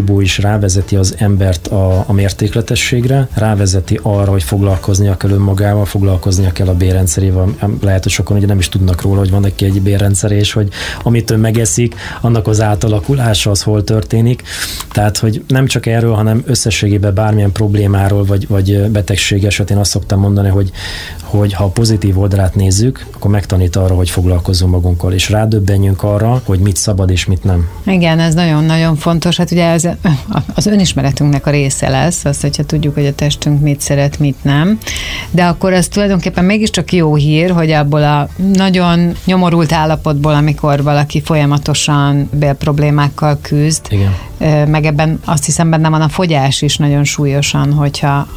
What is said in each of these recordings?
placebo is rávezeti az embert a mértékletességre, rávezeti arra, hogy foglalkoznia kell önmagával, foglalkoznia kell a bélrendszerével. Lehet, hogy sokan ugye nem is tudnak róla, hogy van neki egy bélrendszer, és hogy amit ő megeszik, annak az átalakulása az hol történik. Tehát, hogy nem csak erről, hanem összességében bármilyen problémáról, vagy betegség esetén azt szoktam mondani, hogy ha a pozitív oldalát nézzük, akkor megtanít arra, hogy foglalkozzunk magunkkal, és rádöbbenjünk arra, hogy mit szabad és mit nem. Igen, ez nagyon-nagyon fontos. Hát ugye ez az önismeretünknek a része lesz, az, hogyha tudjuk, hogy a testünk mit szeret, mit nem. De akkor ez tulajdonképpen mégiscsak jó hír, hogy abból a nagyon nyomorult állapotból, amikor valaki folyamatosan bélproblémákkal küzd, igen. Meg ebben azt hiszem benne van a fogyás is nagyon súlyosan, hogyha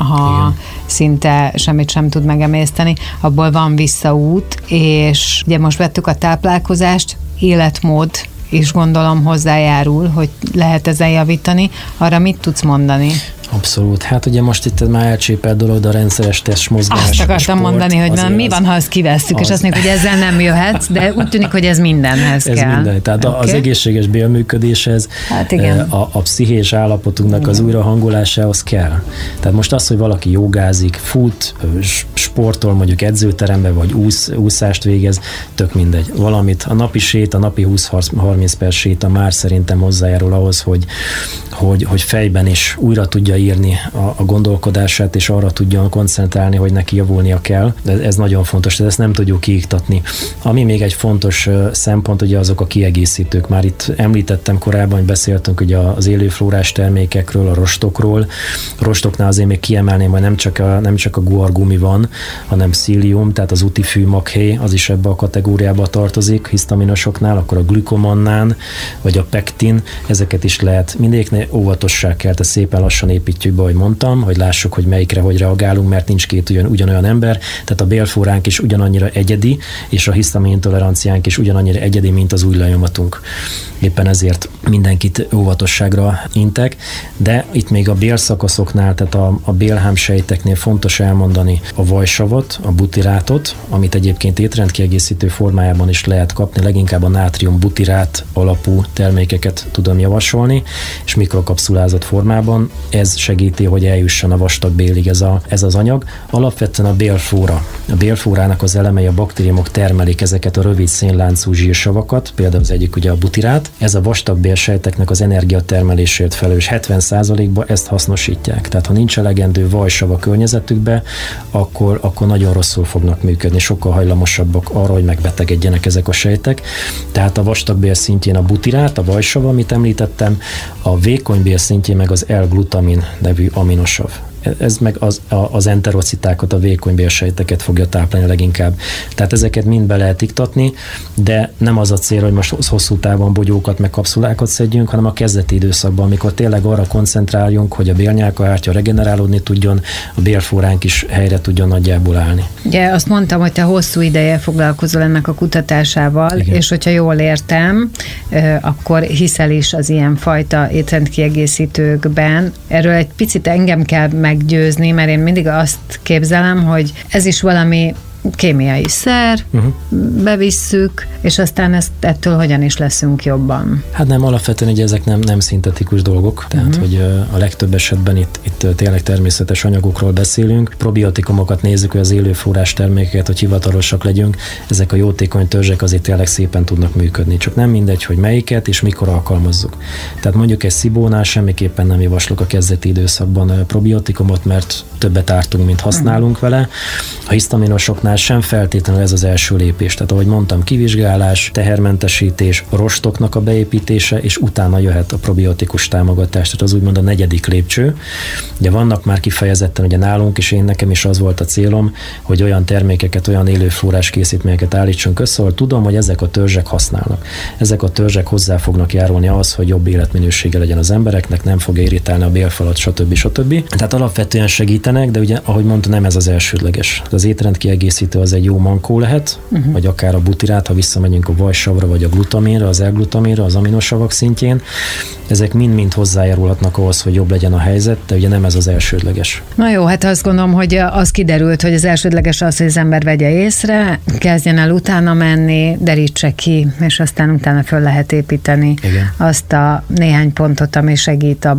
szinte semmit sem tud megemészteni, abból van visszaút, és ugye most vettük a táplálkozást, életmód is gondolom hozzájárul, hogy lehet ezen javítani. Arra mit tudsz mondani? Abszolút. Hát ugye most itt már elcsépelt dolog, de a rendszeres testmozgás. Azt akartam mondani, hogy mi van, ha azt kivesszük, és azt mondjuk, hogy ezzel nem jöhetsz, de úgy tűnik, hogy ez mindenhez kell. Ez minden. Tehát az egészséges bélműködéshez, hát a pszichés állapotunknak az újrahangolásához kell. Tehát most az, hogy valaki jogázik, fut, sportol mondjuk edzőterembe, vagy úszást végez, tök mindegy. Valamit, a napi séta, a napi 20-30 perc séta már szerintem hozzájárul ahhoz, hogy fejben is újra tudja írni a gondolkodását, és arra tudjon koncentrálni, hogy neki javulnia kell. De ez nagyon fontos, de ezt nem tudjuk kiiktatni. Ami még egy fontos szempont, ugye azok a kiegészítők. Már itt említettem korábban, hogy beszéltünk ugye az élőflórás termékekről, a rostokról. A rostoknál azért még kiemelném, hogy nem csak a guargumi van, hanem szílium, tehát az utifű maghéj, az is ebbe a kategóriába tartozik, hisztaminosoknál, akkor a glükomannán, vagy a pektin, ezeket is lehet. Mindegyiknél óvatosság kell, tehát szépen lassan építjük be, ahogy mondtam, hogy lássuk, hogy melyikre hogy reagálunk, mert nincs két ugyanolyan ember, tehát a bélflóránk is ugyanannyira egyedi, és a hisztamin toleranciánk is ugyanannyira egyedi, mint az ujjlenyomatunk. Éppen ezért mindenkit óvatosságra intek, de itt még a bélszakaszoknál, tehát a bélhámsejteknél fontos elmondani a vajsavat, a butirátot, amit egyébként étrendkiegészítő formájában is lehet kapni, leginkább a nátrium-butirát alapú termékeket tudom javasolni, és mikrokapszulázott formában. Ez segíti, hogy eljusson a vastag bélig ez az anyag. Alapvetően a bélflóra. A bélflórának az elemei, a baktériumok termelik ezeket a rövid szénláncú zsírsavakat, például az egyik ugye a butirát. Ez a vastag bélsejteknek az energiatermelésért felelős 70%-ban ezt hasznosítják. Tehát ha nincs elegendő vajsav a környezetükbe, akkor nagyon rosszul fognak működni, sokkal hajlamosabbak arra, hogy megbetegedjenek ezek a sejtek. Tehát a vastag bél szintjén a butirát, a vajsav, amit említettem, a vékony bél szintjén meg az L-glutamin nevű aminosav. Ez meg az enterocitákat, a vékony bélsejteket fogja táplálni leginkább. Tehát ezeket mind be lehet iktatni, de nem az a cél, hogy most hosszú távon bogyókat meg kapszulákat szedjünk, hanem a kezdeti időszakban, amikor tényleg arra koncentráljunk, hogy a bélnyálkahártya regenerálódni tudjon, a bélflóránk is helyre tudjon nagyjából állni. Ugye azt mondtam, hogy te hosszú ideje foglalkozol ennek a kutatásával, igen. És hogyha jól értem, akkor hiszel is az ilyen fajta étrendkiegészítőkben. Erről egy picit engem kell meggyőzni, mert én mindig azt képzelem, hogy ez is valami kémiai szer, bevisszük, és aztán ettől hogyan is leszünk jobban? Hát nem, alapvetően ugye ezek nem szintetikus dolgok, tehát hogy a legtöbb esetben itt tényleg természetes anyagokról beszélünk. Probiotikumokat nézzük, hogy az élőflórás termékeket, hogy hivatalosak legyünk, ezek a jótékony törzsek azért tényleg szépen tudnak működni. Csak nem mindegy, hogy melyiket és mikor alkalmazzuk. Tehát mondjuk egy szibónál semmiképpen nem javaslok a kezdeti időszakban probiotikumot, mert többet ártunk, mint használunk vele. A hisztaminosoknál sem feltétlenül ez az első lépés. Tehát ahogy mondtam, kivizsgálás, tehermentesítés, rostoknak a beépítése, és utána jöhet a probiotikus támogatás, tehát az úgymond a negyedik lépcső. Ugye vannak már kifejezetten, ugye nálunk is, nekem is az volt a célom, hogy olyan termékeket, olyan élőflórás készítményeket állítsunk össze, ahol tudom, hogy ezek a törzsek használnak. Ezek a törzsek hozzá fognak járulni ahhoz, hogy jobb életminősége legyen az embereknek, nem fogja irritálni a bélfalat, stb. Tehát alapvetően segítenek, de ugye, ahogy mondtam, nem ez az elsődleges. Az étrendkiegészítő az egy jó mankó lehet, vagy akár a butirát, ha visszamegyünk a vajsavra, vagy a glutaminra, az L-glutaminra, az aminosavak szintjén. Ezek mind-mind hozzájárulhatnak ahhoz, hogy jobb legyen a helyzet, de ugye nem ez az elsődleges. Na jó, hát azt gondolom, hogy az kiderült, hogy az elsődleges az, hogy az ember vegye észre, kezdjen el utána menni, derítse ki, és aztán utána föl lehet építeni azt a néhány pontot, ami segít